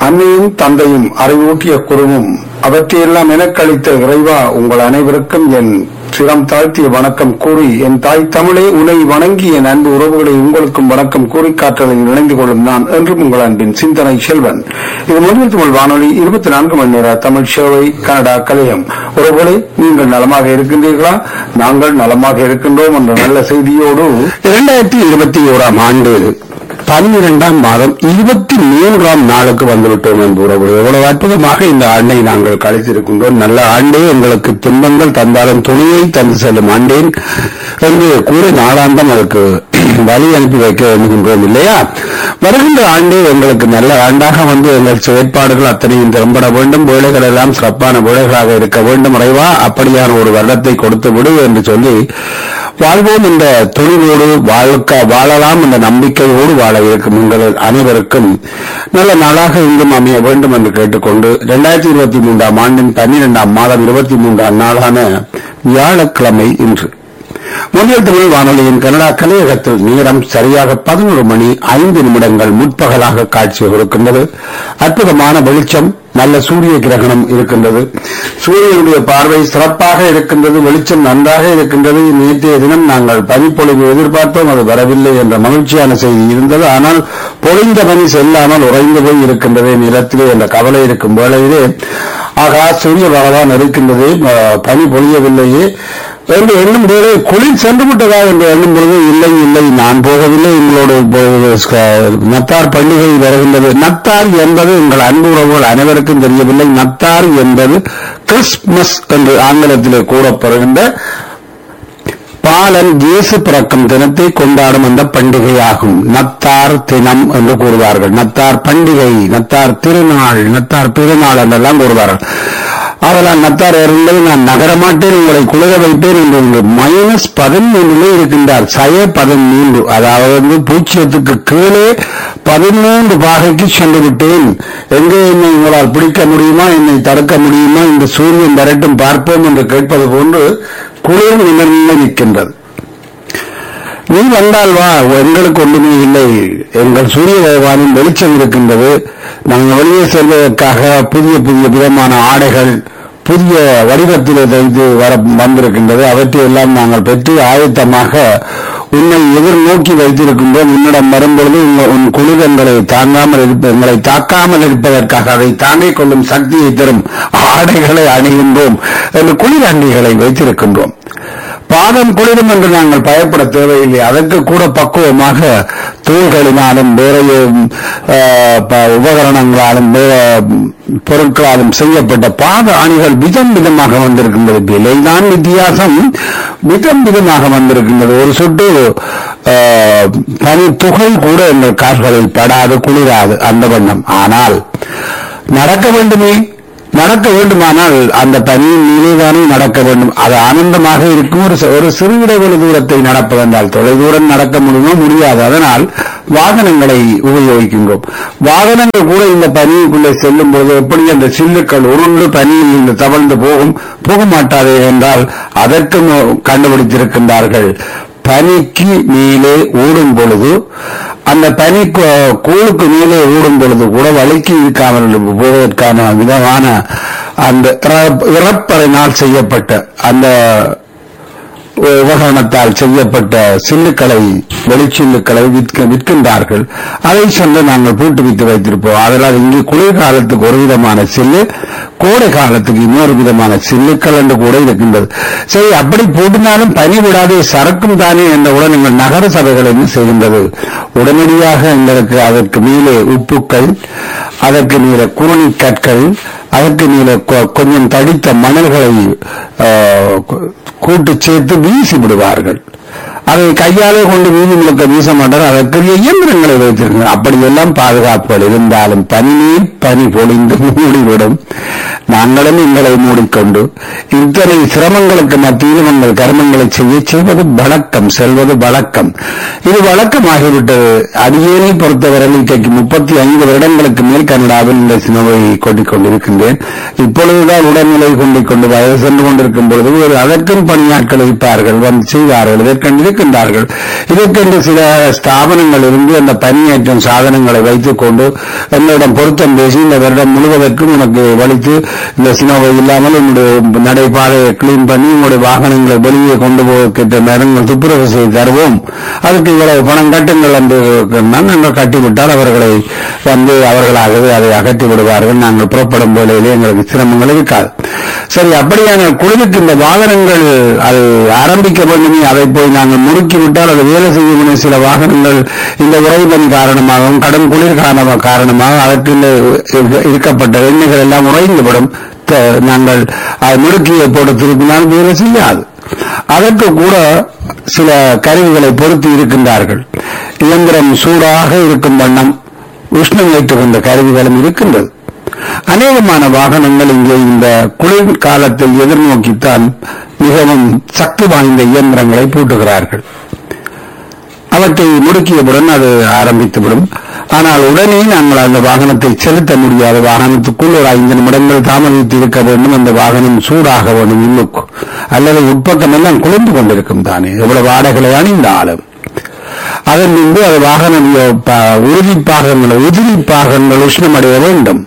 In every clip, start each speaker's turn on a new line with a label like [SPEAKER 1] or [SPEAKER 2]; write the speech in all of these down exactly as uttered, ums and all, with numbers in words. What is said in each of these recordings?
[SPEAKER 1] அன்னையும் தந்தையும் அறிவூட்டிய குருவும் அவற்றையெல்லாம் எனக்களித்த இறைவா உங்கள் அனைவருக்கும் என் சிரம் தாழ்த்திய வணக்கம் கூறி, என் தாய் தமிழே உன்னை வணங்கி என் அன்பு உறவுகளை உங்களுக்கும் வணக்கம் கூறி காற்றலை இணைந்து கொள்ளும் நான் என்றும் உங்கள் அன்பின் சிந்தனை செல்வன். இது முதல் தமிழ் வானொலி இருபத்தி நான்கு மணி நேர தமிழ் சேவை கனடா கலையம். உறவுகளை நீங்கள் நலமாக இருக்கின்றீர்களா? நாங்கள் நலமாக இருக்கின்றோம் என்ற நல்ல செய்தியோடு இரண்டாயிரத்தி இருபத்தி ஓராம் ஆண்டு பன்னிரண்டாம் மாதம் இருபத்தி மூன்றாம் நாளுக்கு வந்துவிட்டோம் என்பது எவ்வளவு அற்புதமாக இந்த ஆண்டை நாங்கள் கழித்திருக்கின்றோம். நல்ல ஆண்டே எங்களுக்கு துன்பங்கள் தந்தாலும் துணியை தந்து செல்லும் ஆண்டேன் என்று கூறி நாளாந்தம் அதற்கு வழி அனுப்பி வைக்க வேண்டுகின்றோம் இல்லையா? வருகின்ற ஆண்டே எங்களுக்கு நல்ல ஆண்டாக வந்து எங்கள் செயற்பாடுகள் அத்தனையும் திறம்பட வேண்டும், வேலைகள் எல்லாம் சிறப்பான வேலைகளாக இருக்க வேண்டும். இறைவா அப்படியான ஒரு வருடத்தை கொடுத்து விடு என்று சொல்லி வாழ்வோம் என்ற தொழிலோடு வாழ்க்கை வாழலாம் என்ற நம்பிக்கையோடு வாழ இருக்கும் எங்கள் அனைவருக்கும் நல்ல நாளாக இன்றும் அமைய வேண்டும் என்று கேட்டுக்கொண்டு இரண்டாயிரத்தி இருபத்தி மூன்றாம் ஆண்டின் பன்னிரெண்டாம் மாதம் இருபத்தி மூன்றாம் நாளான வியாழக்கிழமை இன்று முதல் தமிழ் வானொலியின் கனடா கலையகத்தில் நேரம் சரியாக பதினொரு மணி ஐந்து நிமிடங்கள் முற்பகலாக காட்சி இருக்கின்றது. அற்புதமான வெளிச்சம், நல்ல சூரிய கிரகணம் இருக்கின்றது. சூரியனுடைய பார்வை சிறப்பாக இருக்கின்றது, வெளிச்சம் நன்றாக இருக்கின்றது. நேற்றைய தினம் நாங்கள் பனிப்பொழிவு எதிர்பார்த்தோம், அது வரவில்லை என்ற மகிழ்ச்சியான செய்தி இருந்தது. ஆனால் பொழிந்த பனி செல்லாமல் உறைந்து போய் இருக்கின்றது நிலத்திலே என்ற கவலை இருக்கும் வேளையிலே ஆகா சூரிய பகவான் இருக்கின்றது, பனி பொழியவில்லையே என்று எண்ணும் போது குளிர் சென்று விட்டதா என்று எண்ணும் பொழுது இல்லை இல்லை நான் போகவில்லை, எங்களோடு நத்தார் பண்டிகை வருகின்றது. நத்தார் என்பது எங்கள் அன்பு உறவுகள் அனைவருக்கும் தெரியவில்லை. நத்தார் என்பது கிறிஸ்துமஸ் என்று ஆங்கிலத்திலே கூறப்படுகின்ற பாலன் இயேசு பிறக்கும் தினத்தை கொண்டாடும் அந்த பண்டிகையாகும். நத்தார் தினம் என்று கூறுவார்கள், நத்தார் பண்டிகை, நத்தார் திருநாள், நத்தார் பெருநாள் என்றெல்லாம் கூறுவார்கள். அதெல்லாம் நத்தார் இருந்தது நான் நகரமாட்டேன், உங்களை குளிர வைப்பேன் என்று மைனஸ் பதிமூன்றுலே இருக்கின்றார். சய பதிமூன்று, அதாவது வந்து பூஜ்ஜியத்துக்கு கீழே பதிமூன்று பாகைக்கு சென்று விட்டேன். எங்கே என்னை உங்களால் பிடிக்க முடியுமா, என்னை தடுக்க முடியுமா, இந்த சூரியன் வரட்டும் பார்ப்போம் என்று கேட்பது போன்று குளிர் நிமிர்ந்து நிற்கின்றது. நீ வந்தால் வா, எங்களுக்கு ஒன்றுமே இல்லை, எங்கள் சூரிய பகவானின் வெளிச்சம் இருக்கின்றது. நாங்கள் வெளியே செல்வதற்காக புதிய புதிய விதமான ஆடைகள் புதிய வடிவத்திலே தைத்து வர வந்திருக்கின்றது. அவற்றையெல்லாம் நாங்கள் பெற்று ஆயத்தமாக உன்னை எதிர்நோக்கி வைத்திருக்கின்றோம். உன்னிடம் வரும்பொழுது உன் குளிரங்களை தாங்காமல் இருப்ப எங்களை தாக்காமல் இருப்பதற்காக அதை தாங்கிக் கொள்ளும் சக்தியை தரும் ஆடைகளை அணிகின்றோம் என்று குளிர் அண்டிகளை வைத்திருக்கின்றோம். பாதம் குளிரும் என்று நாங்கள் பயப்பட தேவையில்லை. அதற்கு கூட பக்குவமாக தூள்களினாலும் வேற உபகரணங்களாலும் வேற பொருட்களாலும் செய்யப்பட்ட பாத அணிகள் விதம் விதமாக வந்திருக்கின்றது. விலைதான் வித்தியாசம், விதம் விதமாக வந்திருக்கின்றது. ஒரு சொட்டு பனி துகள் கூட எங்கள் கால்களில் படாது, குளிராது அந்த வண்ணம். ஆனால் நடக்க வேண்டுமே, நடக்க வேண்டுமானால் அந்த பனியின் நீலேதானே நடக்க வேண்டும். அது ஆனந்தமாக இருக்கும். ஒரு சிறு இடைவெளி தூரத்தை நடப்பதென்றால் தொலைதூரம் நடக்க முடியுமோ முடியாது. அதனால் வாகனங்களை உபயோகிக்கின்றோம். வாகனங்கள் கூட இந்த பனிக்குள்ளே செல்லும் போது எப்படி அந்த சில்லுக்கள் உருண்டு பனியில் இந்த தவழ்ந்து போகும் போக மாட்டாதே என்றால் அதற்கும் கண்டுபிடித்திருக்கின்றார்கள். பனிக்கு மேலே ஓடும் பொழுது, அந்த பனி கூழுக்கு மேலே ஓடும் பொழுது கூட வலிக்கு இருக்காமல் போவதற்கான விதமான அந்த இறப்பறையினால் செய்யப்பட்ட அந்த உபகரணத்தால் செய்யப்பட்ட சில்லுக்களை, வெளிச்சில்லுக்களை விற்க விற்கின்றார்கள். அதை சென்று நாங்கள் பூட்டு வித்து வைத்திருப்போம். அதனால் இங்கே குளிர்காலத்துக்கு ஒரு விதமான சில்லு, கோடை காலத்துக்கு இன்னொரு விதமான சில்லுக்கள் என்று கூட இருக்கின்றது. சரி, அப்படி போட்டினாலும் பனி விடாதே சரக்கும் தானே என்றவுடன் எங்கள் நகர சபைகள் என்ன செய்கின்றது, உடனடியாக எங்களுக்கு அதற்கு மேலே உப்புக்கள், அதற்கு மேலே குருணி கற்கள், அதற்கு மேலே கொஞ்சம் தடித்த மணல்களை கூட்டு சேர்த்து வீசி விடுவார்கள். அதை கையாலே கொண்டு வீதி முழுக்க வீச மாட்டார். அதற்குரிய இயந்திரங்களை வைத்திருக்கிறார். அப்படியெல்லாம் பாதுகாப்புகள் இருந்தாலும் பனிநீர் பனி பொழிந்து மூடிவிடும். நாங்களும் எங்களை மூடிக்கொண்டு இத்தனை சிரமங்களுக்கு மத்தியில் உங்கள் கர்மங்களை செய்ய செய்வது வழக்கம், செல்வது வழக்கம். இது வழக்கமாகிவிட்டது. அடியேனை பொறுத்தவரை இன்றைக்கு முப்பத்தி ஐந்து வருடங்களுக்கு மேல் கனடாவில் இந்த சினோவை கொட்டிக் கொண்டிருக்கின்றேன். இப்பொழுதுதான் உடல்நிலை கொண்டிக் கொண்டு வயது சென்று கொண்டிருக்கும் பொழுது அதற்கும் பணியாட்கள் இருப்பார்கள், வந்து செய்வார்கள், இதற்கென்று இருக்கின்றார்கள். இதற்கென்று சில ஸ்தாபனங்கள் இருந்து அந்த பணியேற்றம் சாதனங்களை வைத்துக் கொண்டு என்னிடம் பொருத்தம் பேசி இந்த வருடம் முழுவதற்கும் உனக்கு வலித்து இந்த சினோவை இல்லாமல் உங்களுடைய நடைபாதையை கிளீன் பண்ணி உங்களுடைய வாகனங்களை வெளியே கொண்டு போகின்ற நேரங்கள் துப்புரவு செய்து தருவோம், அதுக்கு இவ்வளவு பணம் கட்டுங்கள் என்று நாங்கள் கட்டிவிட்டால் அவர்களை வந்து அவர்களாகவே அதை அகற்றி விடுவார்கள். நாங்கள் புறப்படும் வேளையிலே எங்களுக்கு சிரமங்கள் இருக்காது. சரி, அப்படியான குழுவுக்கு இந்த வாகனங்கள் அது ஆரம்பிக்க வேண்டுமே, அதை போய் நாங்கள் முறுக்கிவிட்டால் அது வேலை செய்யும் சில வாகனங்கள் இந்த உறைபனி காரணமாகவும் கடும் குளிர் காரணமாக அதற்கு இருக்கப்பட்ட எண்ணெய்கள் எல்லாம் உறைந்துவிடும். நாங்கள் முறுக்கியை போட்டு திருப்பினால் வேலை செய்யாது. அதற்கு கூட சில கருவிகளை பொருத்தி இருக்கின்றார்கள். இயந்திரம் சூடாக இருக்கும் வண்ணம் உஷ்ணம் ஏற்றுகின்ற கருவிகளும் இருக்கின்றது. அநேகமான வாகனங்கள் இங்கே இந்த குளிர் காலத்தை எதிர்நோக்கித்தான் மிகவும் சக்தி வாய்ந்த இயந்திரங்களை பூட்டுகிறார்கள். அவற்றை முடுக்கியவுடன் அது ஆரம்பித்துவிடும். ஆனால் உடனே நாங்கள் அந்த வாகனத்தை செலுத்த முடியாது. வாகனத்துக்குள் ஒரு ஐந்து நிமிடங்கள் தாமதித்து இருக்க வேண்டும். அந்த வாகனம் சூடாக வேண்டும் உள்ளுக்கு, அல்லது உட்பக்கம் எல்லாம் குளிர்ந்து கொண்டிருக்கும் தானே எவ்வளவு ஆடைகளை அணிந்தாலும். அதன் பின்பு அது வாகன உறுதி பாகங்கள் உதிரி பாகங்கள் உஷ்ணமடைய வேண்டும்.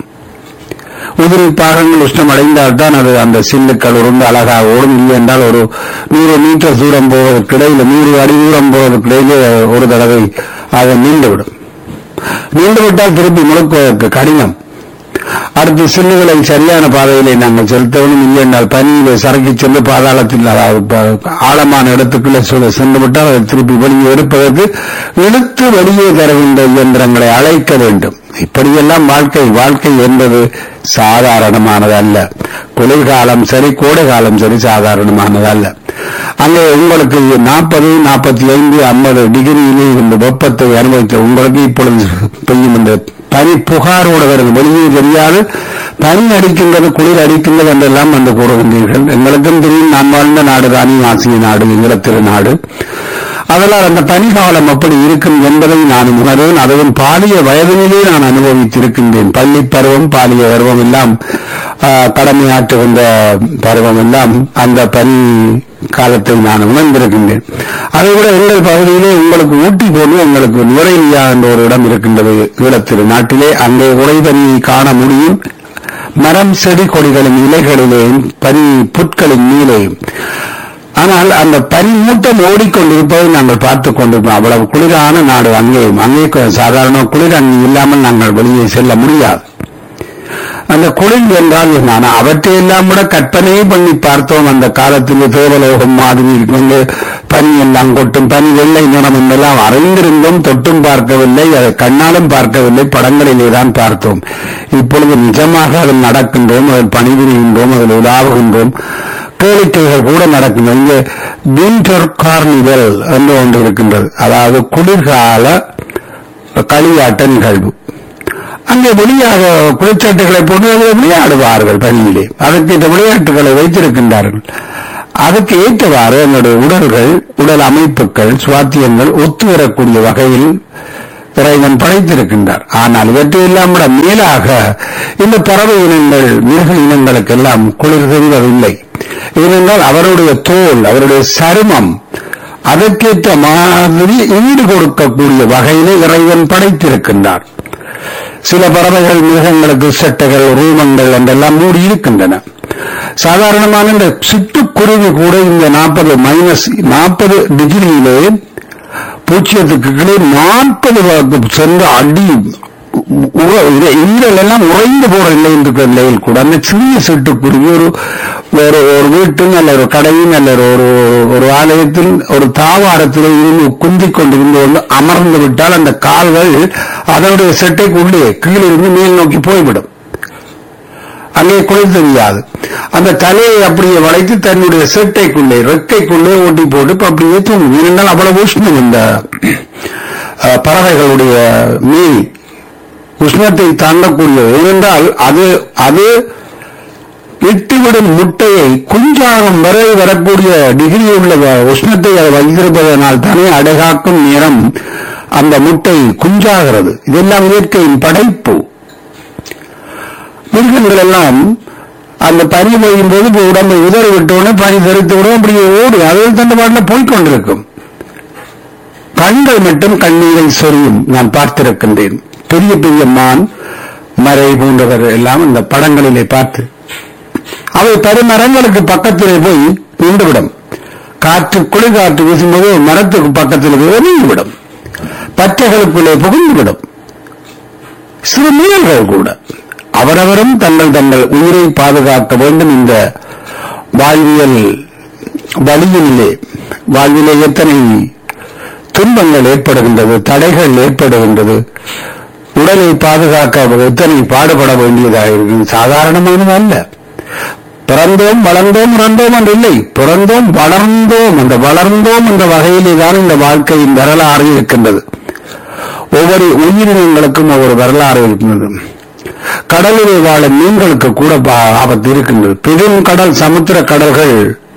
[SPEAKER 1] உதிரி பாகங்கள் உஷ்ணம் அடைந்தால்தான் அது அந்த சில்லுக்கள் உருண்டு அழகாக ஓடும். இல்லை என்றால் ஒரு நூறு மீட்டர் தூரம் போவதற்கிடையில் நூறு அடி தூரம் போவதற்கிடையிலே ஒரு தடவை அதை நீண்டுவிடும். நீண்டுவிட்டால் திருப்பி முழுக்குவதற்கு கடினம். அடுத்து சில்லுகளை சரியான பாதையிலே நாங்கள் செலுத்தவும் இல்லை என்றால் பனியிலே சரக்கி சென்று பாதாளத்தில் ஆழமான இடத்துக்குள்ளே சென்று விட்டால் அதை திருப்பி வெளியே எடுப்பதற்கு இழுத்து வெளியே தருகின்ற இயந்திரங்களை அழைக்க வேண்டும். இப்படியெல்லாம் வாழ்க்கை வாழ்க்கை என்பது சாதாரணமானது அல்ல. குளிர்காலம் சரி, கோடை காலம் சரி, சாதாரணமானது அல்ல. அங்கே உங்களுக்கு நாற்பது நாற்பத்தி ஐந்து ஐம்பது டிகிரியிலே இந்த வெப்பத்தை அனுபவித்த உங்களுக்கு இப்பொழுது பெய்யும் இந்த பனி புகாரோடு வருது. வெளியே தெரியாது பனி அடிக்கின்றது, குளிர் அடிக்கின்றது என்றெல்லாம் வந்து கூறுகின்றீர்கள். எங்களுக்கும் தெரியும், நான் வாழ்ந்த நாடு தானே ஆசிய நாடு, ஈழத்திரு நாடு. அதனால் அந்த பனிகாலம் அப்படி இருக்கும் என்பதை நான் உணர்வேன். அதுவும் பாலிய வயதினிலே நான் அனுபவித்திருக்கின்றேன். பள்ளி பருவம், பாலிய பருவம் எல்லாம் கடமையாற்றுகின்ற பருவம் எல்லாம் அந்த பனி காலத்தை நான் உணர்ந்திருக்கின்றேன். அதை விட எங்கள் பகுதியிலே உங்களுக்கு ஊட்டி போன்று எங்களுக்கு நுரைலியா என்ற ஒரு இடம் இருக்கின்றது ஈழத்திரு நாட்டிலே. அங்கே உறைபனியை காண முடியும். மரம் செடி கொடிகளின் இலைகளிலேயும் பனி புட்களின் நீலையும். ஆனால் அந்த பனி மூட்டம் ஓடிக்கொண்டிருப்பதை நாங்கள் பார்த்துக் கொண்டிருப்போம். அவ்வளவு குளிரான நாடு அங்கேயும். அங்கே சாதாரண குளிர் அங்கே இல்லாமல் நாங்கள் வெளியே செல்ல முடியாது. அந்த குளிர் என்றால் என்ன, அவற்றையெல்லாம் கூட கற்பனையை பண்ணி பார்த்தோம். அந்த காலத்தில் தேவலோகம் மாதிரி கொண்டு பனி எல்லாம் கொட்டும், பனி வெள்ளை நிறம் என்றெல்லாம் அறிந்திருந்தோம், தொட்டும் பார்க்கவில்லை, அதை கண்ணாலும் பார்க்கவில்லை, படங்களிலே தான் பார்த்தோம். இப்பொழுது நிஜமாக அதில் நடக்கின்றோம், அதில் பணிபுரிகின்றோம், அதில் உலாவுகின்றோம். கேளிக்கைகள் கூட நடக்கின்றன. இங்கே விண்டர் கார்னிவல் என்று ஒன்று இருக்கின்றது, அதாவது குளிர்கால களியாட்ட நிகழ்வு. அங்கே வெளியாக குளிர்ச்சாட்டுகளை போட்டு விளையாடுவார்கள் பணியிலே. அதற்கு இந்த விளையாட்டுகளை வைத்திருக்கின்றார்கள். அதுக்கு ஏற்றவாறு என்னுடைய உடல்கள், உடல் அமைப்புகள், சுவாத்தியங்கள் ஒத்து வரக்கூடிய வகையில் இறைவன் படைத்திருக்கின்றார். ஆனால் இவற்றையெல்லாம் விட மேலாக இந்த பறவை இனங்கள், மிருக இனங்களுக்கெல்லாம் குளிர் தெரிவதில்லை. ஏனென்றால் அவருடைய தோல், அவருடைய சருமம் அதற்கேற்ற மாதிரி ஈடு கொடுக்கக்கூடிய வகையிலே இறைவன் படைத்திருக்கின்றார். சில பறவைகள், மிருகங்களுக்கு செட்டைகள், ரூமங்கள் என்றெல்லாம் மூடி இருக்கின்றன. சாதாரணமான இந்த சிட்டுக்குருவி கூட இந்த நாற்பது மைனஸ் நாற்பது டிகிரியிலே பூச்சியத்துக்கு கீழே நாற்பது சென்று அடி ஈரல் எல்லாம் உறைந்து போற இல்லை என்ற நிலையில் கூட அந்த சிறிய சிட்டுக்குருவி ஒரு ஒரு வீட்டில் அல்ல ஒரு கடையில் அல்ல ஒரு ஒரு ஆலயத்தில் ஒரு தாவாரத்தில் இருந்து குந்திக் கொண்டிருந்து வந்து அமர்ந்து விட்டால் அந்த கால்கள் அதனுடைய செட்டைக்குள்ளே கீழிருந்து மேல் நோக்கி போய்விடும். அங்கே குளிர் தெரியாது. அந்த தலையை அப்படியே வளைத்து தன்னுடைய செட்டைக்குள்ளே, ரெக்கைக்குள்ளே ஓட்டி போட்டு அப்படியே தூங்கும். ஏனென்றால் அவ்வளவு உஷ்ணம் இந்த பறவைகளுடைய மீன் உஷ்ணத்தை தாண்டக்கூடியது. ஏனென்றால் அது அது இட்டுவிடும் முட்டையை குஞ்சாகும் வரை வரக்கூடிய டிகிரி உள்ள உஷ்ணத்தை அதை வைத்திருப்பதனால் தானே அடைகாக்கும் நேரம் அந்த முட்டை குஞ்சாகிறது. இதெல்லாம் இயற்கையின் படைப்பு. மிருகங்கள் எல்லாம் அந்த பனி பெய்யும் போது உடம்பை உதறி விட்டவுடனே பனி தெரித்து விடும், அப்படியே ஓடும். அதில் தந்த பாட்டில் போய்கொண்டிருக்கும். கண்கள் மட்டும் கண்ணீரை சொரியும். நான் பார்த்திருக்கின்றேன். பெரிய பெரிய மான், மறை போன்றவர் எல்லாம் இந்த படங்களிலே பார்த்து அவை பெருமரங்களுக்கு பக்கத்திலே போய் நின்றுவிடும். காற்று குளிர் காற்று வீசும்போது மரத்துக்கு பக்கத்தில் நீங்கிவிடும். பற்றைகளுக்குள்ளே புகுந்துவிடும். சிறு முயல்கள் கூட. அவரவரும் தங்கள் தங்கள் உயிரை பாதுகாக்க வேண்டும். இந்த வாழ்வியல் வழியிலே வாழ்விலே எத்தனை துன்பங்கள் ஏற்படுகின்றது, தடைகள் ஏற்படுகின்றது. உடலை பாதுகாக்க எத்தனை பாடுபட வேண்டியதாக இருக்கு. சாதாரணமானது அல்ல. பிறந்தோம் வளர்ந்தோம் இறந்தோம் என்று இல்லை, பிறந்தோம் வளர்ந்தோம். அந்த வளர்ந்தோம் என்ற வகையிலே தான் இந்த வாழ்க்கையின் வரலாறு இருக்கின்றது. ஒவ்வொரு உயிரினங்களுக்கும் ஒவ்வொரு வரலாறு இருக்கின்றது. கடலிலே வாழும் மீன்களுக்கு கூட ஆபத்து இருக்கின்றது. பெரும் கடல், சமுத்திர கடல்கள்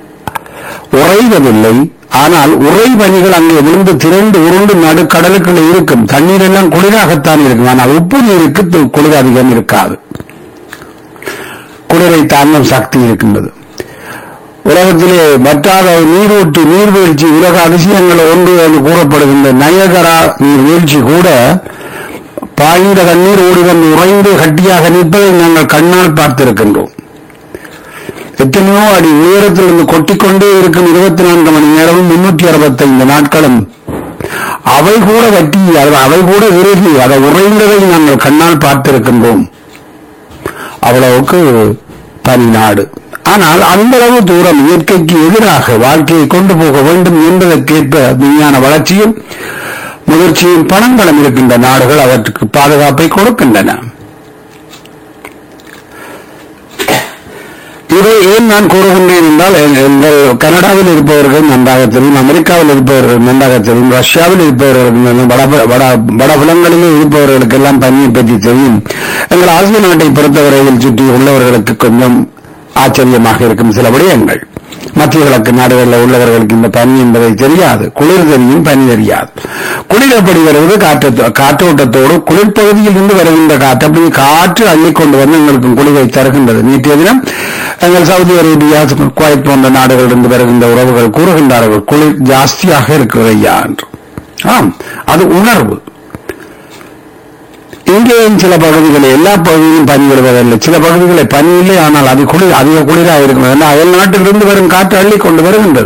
[SPEAKER 1] உறைவதில்லை. ஆனால் உறை பனிகள் அங்கே விழுந்து திரண்டு உருண்டு நடு கடலுக்குள்ளே இருக்கும். தண்ணீர் எல்லாம் குளிராகத்தான் இருக்கும். ஆனால் உப்பு நீருக்கு குளிர் அதிகம் இருக்காது. குளிரை தாங்கும் சக்தி இருக்கின்றது. உலகத்திலே வற்றாத நீரூற்று நீர்வீழ்ச்சி உலக அதிசயங்கள் ஒன்று என்று கூறப்படுகின்ற நயகரா நீர்வீழ்ச்சி கூட பாய்ந்த தண்ணீர் ஓடி வந்து உறைந்து கட்டியாக நிற்பதை நாங்கள் கண்ணால் பார்த்திருக்கின்றோம். எத்தனையோ அடி உயரத்திலிருந்து கொட்டிக்கொண்டே இருக்கும் இருபத்தி நான்கு மணி நேரமும் முன்னூற்றி அறுபத்தி ஐந்து நாட்களும் அவை கூட வட்டி, அவை கூட விருகி அதை உறைந்ததை நாங்கள் கண்ணால் பார்த்திருக்கின்றோம். அவ்வளவுக்கு தனி நாடு. ஆனால் அந்த அளவு தூரம் இயற்கைக்கு எதிராக வாழ்க்கையை கொண்டு போக வேண்டும் என்பதற்கேற்ப விஞ்ஞான வளர்ச்சியும் முயற்சியும் பணங்களும் இருக்கின்ற நாடுகள் அவற்றுக்கு பாதுகாப்பை கொடுக்கின்றன. இதை ஏன் நான் கூறுகின்றேன் என்றால், எங்கள் கனடாவில் இருப்பவர்கள் நன்றாக தெரியும், அமெரிக்காவில் இருப்பவர்கள் நன்றாக தெரியும், ரஷ்யாவில் இருப்பவர்கள், வடபுலங்களிலே இருப்பவர்களுக்கு எல்லாம் பணியை பற்றி தெரியும். எங்கள் ஆசிய நாட்டை பொறுத்தவரையில் சுற்றி உள்ளவர்களுக்கு கொஞ்சம் ஆச்சரியமாக இருக்கும் சில விடயங்கள். மத்திய கிழக்கு நாடுகளில் உள்ளவர்களுக்கு இந்த பனி என்பதை தெரியாது. குளிர் தெரியும், பனி தெரியாது. குளிர் எப்படி வருவது? காற்று காற்றோட்டத்தோடு குளிர்பகுதியில் இருந்து வருகின்ற காற்று அப்படி காற்று அள்ளிக்கொண்டு வந்து எங்களுக்கு குளிரை தருகின்றது. நேற்றைய தினம் எங்கள் சவுதி அரேபியா, குவைத் போன்ற நாடுகளிலிருந்து வருகின்ற உறவுகள் கூறுகின்றார்கள், குளிர் ஜாஸ்தியாக இருக்கிறது ஐயா என்று. ஆம், அது உணர்வு. இங்கேயும் சில பகுதிகளில், எல்லா பகுதியிலும் பனி விடுவதில்லை. சில பகுதிகளில் பனி இல்லை, ஆனால் அது குளிர், அதிக குளிராக இருக்கும். அயல் நாட்டிலிருந்து வரும் காற்று அள்ளி கொண்டு வருகின்றது.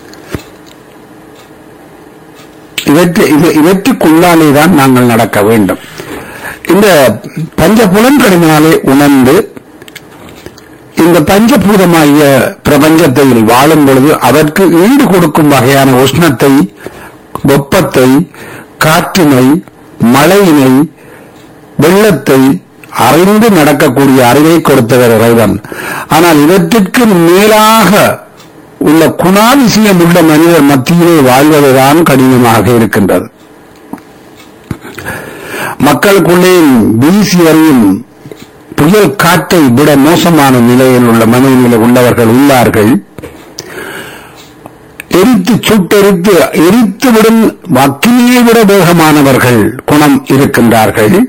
[SPEAKER 1] இவற்றுக்குள்ளாலேதான் நாங்கள் நடக்க வேண்டும். இந்த பஞ்ச புலன்களினாலே உணர்ந்து இந்த பஞ்சபூதமாகிய பிரபஞ்சத்தில் வாழும் பொழுது அதற்கு ஈடு கொடுக்கும் வகையான உஷ்ணத்தை, வெப்பத்தை, காற்றினை, மழையினை, வெள்ளத்தை அறிந்து நடக்கக்கூடிய அறிவை கொடுத்தவர் இறைவன். ஆனால் இவற்றிற்கு மேலாக உள்ள குணாதிசயம் உள்ள மனிதர் மத்தியிலே வாழ்வதுதான் கடினமாக இருக்கின்றது. மக்களுக்குள்ளே வீசி அறியும் புயல் காற்றை விட மோசமான நிலையில் உள்ள மனநிலை உள்ளவர்கள் உள்ளார்கள். எரித்து சுட்டெரித்து எரித்துவிடும் அக்கினியை விட வேகமானவர்கள் குணம் இருக்கின்றார்கள்.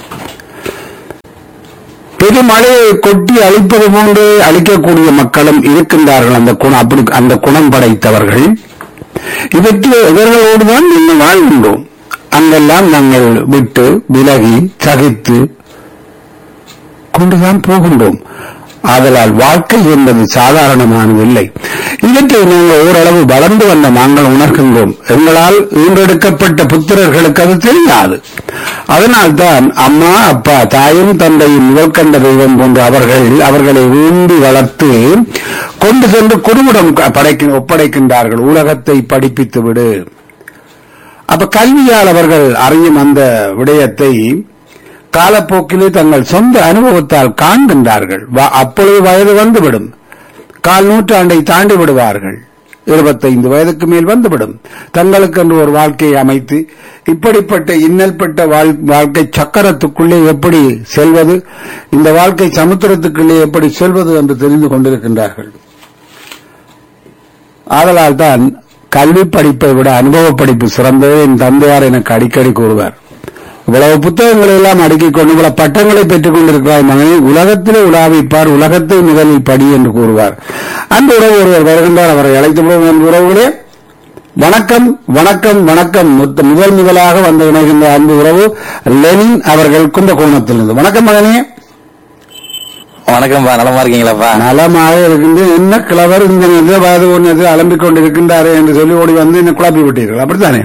[SPEAKER 1] பெருமழையை கொட்டி அழிப்பது போன்று அழிக்கக்கூடிய மக்களும் இருக்கின்றார்கள். அந்த குணம் அப்படி அந்த குணம் படைத்தவர்கள். இவற்று இவர்களோடுதான் நீங்கள் வாழ்கின்றோம். அங்கெல்லாம் நாங்கள் விட்டு விலகி சகித்து கொண்டுதான் போகின்றோம். ஆதலால் வாழ்க்கை என்பது சாதாரணமானதில்லை. இவற்றை நாங்கள் ஓரளவு வளர்ந்து வந்த நாங்கள் உணர்கின்றோம். எங்களால் ஈன்றெடுக்கப்பட்ட புத்திரர்களுக்கு அது தெரியாது. அதனால்தான் அம்மா, அப்பா, தாயும் தந்தையும் முதல் கண்ட தெய்வம் போன்ற அவர்கள் அவர்களை ஊண்டி வளர்த்து கொண்டு சென்று குடும்பம் படைக்க ஒப்படைக்கின்றார்கள். உலகத்தை படிப்பித்து விடு. அப்ப கல்வியால் அவர்கள் அறியும் அந்த விடயத்தை காலப்போக்கிலே தங்கள் சொந்த அனுபவத்தால் காண்கின்றார்கள். அப்பொழுது வயது வந்துவிடும், கால் நூற்றாண்டை தாண்டி விடுவார்கள். இருபத்தைந்து வயதுக்கு மேல் வந்துவிடும். தங்களுக்கு என்று ஒரு வாழ்க்கையை அமைத்து இப்படிப்பட்ட இன்னல்பட்ட வாழ்க்கை சக்கரத்துக்குள்ளே எப்படி செல்வது, இந்த வாழ்க்கை சமுத்திரத்துக்குள்ளே எப்படி செல்வது என்று தெரிந்து கொண்டிருக்கின்றார்கள். ஆதலால் தான் கல்வி படிப்பை விட அனுபவ படிப்பு சிறந்தது என் தந்தையார் எனக்கு அடிக்கடி கூறுவார். இவ்வளவு புத்தகங்களை எல்லாம் அடுக்கிக் கொண்டு இவ்வளவு பட்டங்களை பெற்றுக் கொண்டிருக்கிறார் மகனே, உலகத்திலே உலாவிப்பார், உலகத்தை முதலில் படி என்று கூறுவார். அந்த உறவு ஒருவர் வருகின்றார், அவரை அழைத்து விடுவோம். என் உறவுகளே, வணக்கம் வணக்கம் வணக்கம். முதல் முதலாக வந்து இணைகின்ற அன்பு உறவு லெனின் அவர்கள் கும்பகோணத்திலிருந்து. வணக்கம் மகனே.
[SPEAKER 2] வணக்கம்பா, நலமா இருக்கீங்களாப்பா?
[SPEAKER 1] நலமாக இருக்கின்ற. என்ன கிளவர் இந்த நேரத்தில் வயது ஒன்று அலம்பிக் கொண்டிருக்கின்றாரே என்று சொல்லி ஓடி வந்து என்ன குழப்பி விட்டீர்கள், அப்படித்தானே?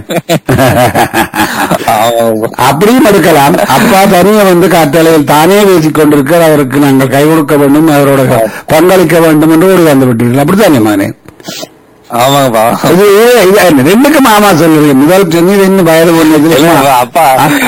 [SPEAKER 1] அப்படியும் எடுக்கலாம். அப்பா தனியை வந்து காற்றலையில் தானே பேசிக் கொண்டிருக்கிறார், அவருக்கு நாங்கள் கை கொடுக்க வேண்டும், அவரோட பங்களிக்க வேண்டும் என்று ஓடி வந்து விட்டீர்கள், அப்படித்தானே மானே?
[SPEAKER 2] ஆமாங்கப்பா.
[SPEAKER 1] இது ரெண்டுக்கு மாமா சொல்லுங்க. முதல் சென்னை என்ன வயது ஒண்ணு
[SPEAKER 2] அப்பா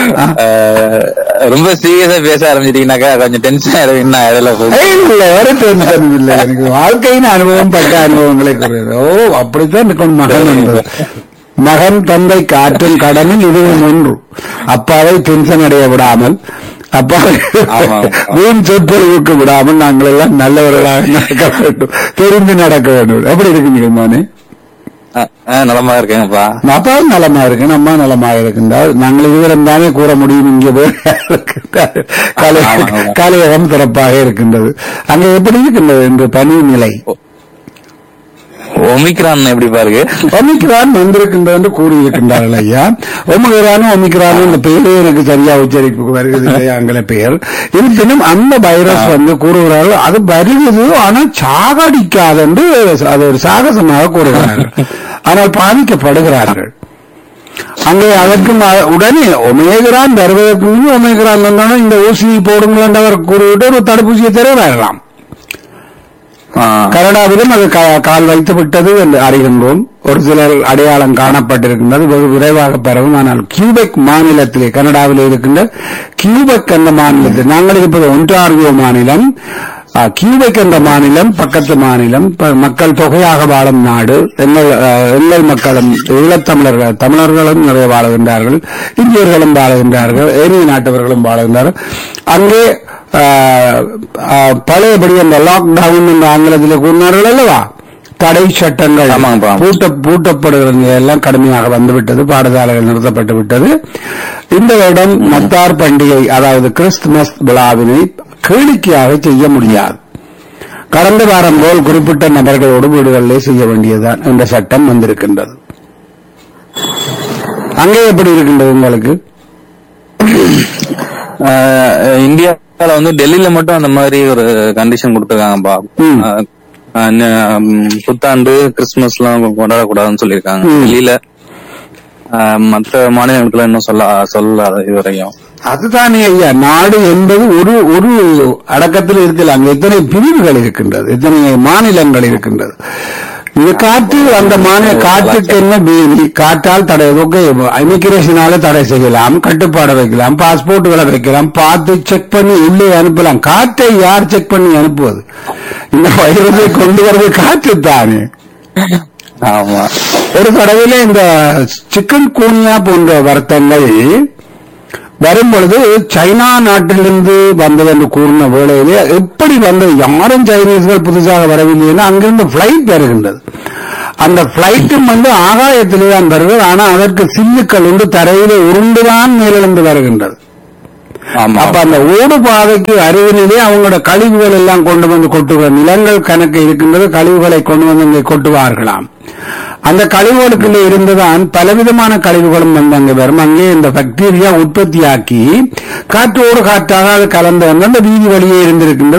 [SPEAKER 2] ரொம்ப சீரியஸா பேச ஆரம்பிச்சிட்டீங்கன்னாக்கா கொஞ்சம் டென்ஷன் ஆயிடும்.
[SPEAKER 1] இல்ல, ஒரு டென்ஷன் இல்ல. எனக்கு வாழ்க்கையின் அனுபவம் பட்ட அனுபவங்களை கூறுகிறது. ஓ, அப்படித்தான் இருக்கணும் மகன் என்பது. மகன் தந்தை காற்றும் கடனில் இதுவும் ஒன்று. அப்பாவை டென்ஷன் அடைய விடாமல், அப்பாவை வீண் சொற்பொழிவுக்கு விடாமல் நாங்கள் எல்லாம் நல்லவர்களாக நடக்க வேண்டும், தெரிந்து நடக்க வேண்டும். எப்படி இருக்குங்க மானே?
[SPEAKER 2] நலமா இருக்கேங்கப்பா.
[SPEAKER 1] அப்பாவும் நலமா இருக்கு, அம்மா நலமாக இருக்கின்றார். நாங்கள் இதுவரை தானே கூற முடியும். இங்கே காலையகம் சிறப்பாக இருக்கின்றது. அங்கே எப்படி இருக்கின்றது என்று பனி நிலை?
[SPEAKER 2] ஒமிக்ரான் எப்படி பாருங்க?
[SPEAKER 1] ஒமிக்ரான் வந்திருக்கின்றது என்று கூறியிருக்கின்றார்கள் ஐயா. ஒமிக்ரானும் ஒமிக்ரானும் இந்த பெயரே எனக்கு சரியா உச்சரிப்புக்கு வருகிறது இல்லையா, ஆங்கில பெயர். இருப்பினும் அந்த வைரஸ் வந்து கூறுகிறார்கள் அது வருகிறது, ஆனால் சாகடிக்காது என்று அது ஒரு சாகசமாக கூறுகிறார்கள். ஆனால் பாதிக்கப்படுகிறார்கள். அங்கே அதற்கும் உடனே ஒமேகிரான் வருவதற்கு முன்பு ஒமேகிரான் வந்தாலும் இந்த ஊசியை போடுங்கள் என்று அவர் கூறிவிட்டு ஒரு தடுப்பூசியை தருவார்களாம். கனடாவிலும் அது கால் வைத்து விட்டது என்று அறிகின்றோம். ஒரு சிலர் அடையாளம் காணப்பட்டிருக்கின்றது, வெகு விரைவாக பரவும். ஆனால் கியூபெக் மாநிலத்திலே, கனடாவில் இருக்கின்ற கியூபெக் என்ற மாநிலத்தில், நாங்கள் இருப்பது ஒன்டாரியோ மாநிலம், கியூபெக் என்ற மாநிலம் பக்கத்து மாநிலம், மக்கள் தொகையாக வாழும் நாடு. எல்லை மக்களும் ஈழத்தமிழர்கள், தமிழர்களும் நிறைய வாழுகின்றார்கள், இந்தியர்களும் வாழுகின்றார்கள், ஏனைய நாட்டவர்களும் வாழுகின்றார்கள். அங்கே பழையபடி அந்த லாக்டவுன் என்ற ஆங்கிலத்தில் கூறினார்கள் அல்லவா, தடை சட்டங்கள் பூட்ட பூட்டப்படுகிறது எல்லாம் கடுமையாக வந்துவிட்டது. பாடசாலைகள் நிறுத்தப்பட்டு விட்டது. இந்த வருடம் நத்தார் பண்டிகை, அதாவது கிறிஸ்துமஸ் விழாவினை கேளிக்கையாக செய்ய முடியாது. கடந்த வாரம் போல் குறிப்பிட்ட நபர்களோடு வீடுகளிலே செய்ய வேண்டியதுதான் என்ற சட்டம் வந்திருக்கின்றது. அங்கே எப்படி இருக்கின்றது உங்களுக்கு?
[SPEAKER 2] இந்தியாவில வந்து டெல்லியில மட்டும் அந்த மாதிரி ஒரு கண்டிஷன் கொடுத்திருக்காங்கப்பா. புத்தாண்டு கிறிஸ்துமஸ் எல்லாம் கொண்டாடக்கூடாதுன்னு சொல்லியிருக்காங்க டெல்லியில. மற்ற மாநிலங்களுக்குள்ள இன்னும் சொல்ல சொல்லாத இதுவரையும்.
[SPEAKER 1] அதுதானே ஐயா, நாடு என்பது ஒரு ஒரு அடக்கத்தில் இருக்கலாம். அங்க எத்தனை பிரிவுகள் இருக்கின்றது, எத்தனை மாநிலங்கள் இருக்கின்றது. இது காற்று, அந்த மாநில காற்றுக்கு என்ன வீதி, காற்றால் தடை, இமிகிரேஷனால தடை செய்யலாம், கட்டுப்பாடு வைக்கலாம், பாஸ்போர்ட்டுகளை வைக்கலாம், பார்த்து செக் பண்ணி உள்ளே அனுப்பலாம். காற்றை யார் செக் பண்ணி அனுப்புவது? இந்த வைரஸை கொண்டு வருவது காற்று தானே.
[SPEAKER 2] ஆமா,
[SPEAKER 1] ஒரு தடவையில இந்த சிக்கன் கூனியா போன்ற வருத்தங்கள் வரும்பொழுது சைனா நாட்டிலிருந்து வந்தது என்று கூறின வேளையிலே எப்படி வந்தது? யாரும் சைனீஸ்கள் புதுசாக வரவில்லைன்னா அங்கிருந்து பிளைட் வருகின்றது. அந்த பிளைட்டும் வந்து ஆகாயத்திலே தான் வருகிறது. ஆனால் அதற்கு சில்லுக்கள் உண்டு, தரையிலே உருண்டுதான் மேலிருந்து வருகின்றது. அப்ப அந்த ஓடு பாதைக்கு அருகிலே அவங்களோட கழிவுகள் எல்லாம் கொண்டு வந்து கொட்டுகிற நிலங்கள் கணக்கு இருக்கின்றது. கழிவுகளை கொண்டு வந்து இங்கே கொட்டுவார்களாம். அந்த கழிவுகளுக்குள்ளே இருந்துதான் பலவிதமான கழிவுகளும் வந்து அங்கே வரும். அங்கே இந்த பாக்டீரியா உற்பத்தியாக்கி காற்றோடு காற்றாக அது கலந்து வந்து அந்த வீதி வழியே இருந்திருக்கின்றது.